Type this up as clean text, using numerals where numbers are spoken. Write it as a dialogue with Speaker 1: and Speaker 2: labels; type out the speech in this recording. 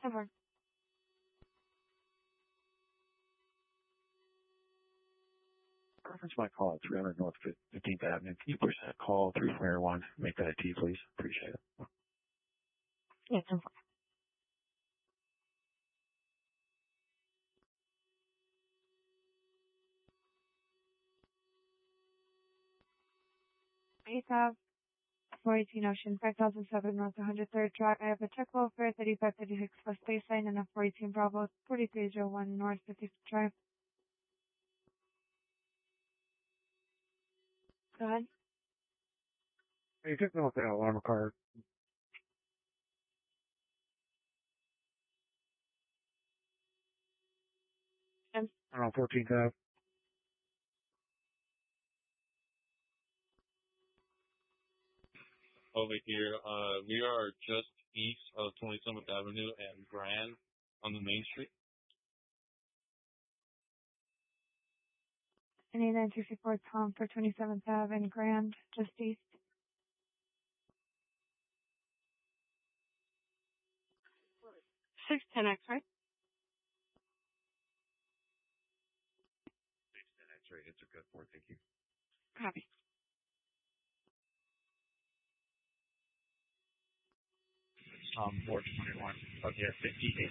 Speaker 1: Ever.
Speaker 2: Reference my call at 300 North 15th Avenue. Can you push that call 3401? Make that a T, please. Appreciate it.
Speaker 1: Yeah, 10-4. Eighth Ave, 418 Ocean, 5007 North 103rd Drive. I have a check welfare 3536 West Baseline and a 418 Bravo 4301 North 50th Drive. Go ahead.
Speaker 2: Hey, take me with that alarm card.
Speaker 1: And
Speaker 2: On 14th Ave.
Speaker 3: Over here, we are just east of 27th Avenue and Grand on the main street.
Speaker 1: an 8964 Tom for 27th Ave and Grand, just east. Six ten X-ray.
Speaker 2: 610 X-ray. It's a good for thank you.
Speaker 1: Copy.
Speaker 2: Tom 421. Okay, 58.